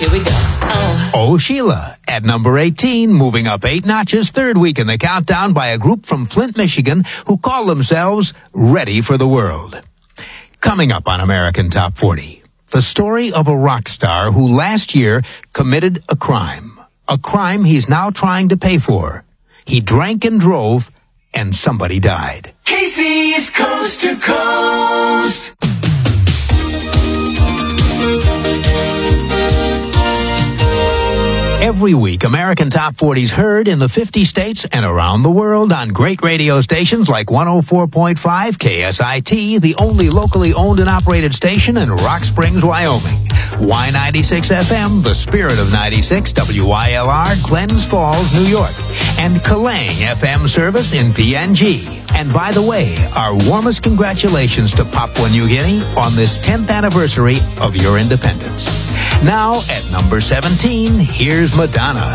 Here we go. Oh Sheila at number 18, moving up 8 notches, third week in the countdown by a group from Flint, Michigan, who call themselves Ready for the World. Coming up on American Top 40, the story of a rock star who last year committed a crime he's now trying to pay for. He drank and drove, and somebody died. Casey's Coast to Coast. Every week, American Top 40's heard in the 50 states and around the world on great radio stations like 104.5 KSIT, the only locally owned and operated station in Rock Springs, Wyoming. Y96 FM, the spirit of 96, WYLR, Glens Falls, New York. And Kalang FM service in PNG. And by the way, our warmest congratulations to Papua New Guinea on this 10th anniversary of your independence. Now, at number 17, here's Madonna.